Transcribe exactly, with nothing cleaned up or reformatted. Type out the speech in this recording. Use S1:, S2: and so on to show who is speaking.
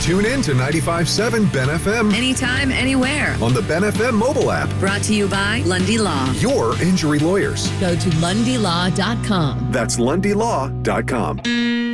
S1: Tune in to ninety-five point seven Ben F M
S2: Anytime, anywhere.
S1: on the Ben F M mobile app.
S2: Brought to you by Lundy Law.
S1: Your injury lawyers.
S3: Go to lundy law dot com.
S1: That's lundy law dot com.